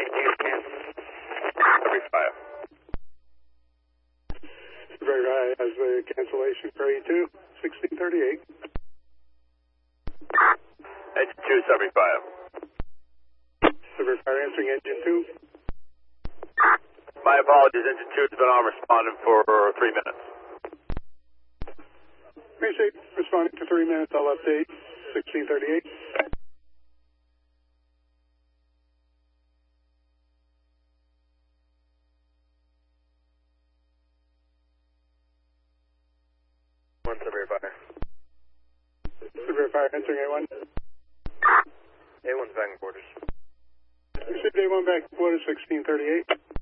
Verify has the cancellation for A2, 1638. Engine 275. Verify answering engine 2. My apologies, engine 2 has been on responding for 3 minutes. Appreciate responding to 3 minutes. I'll update 1638. One to verify. Verify answering A1. A1's back in quarters. Received A1 back in quarters, 1638.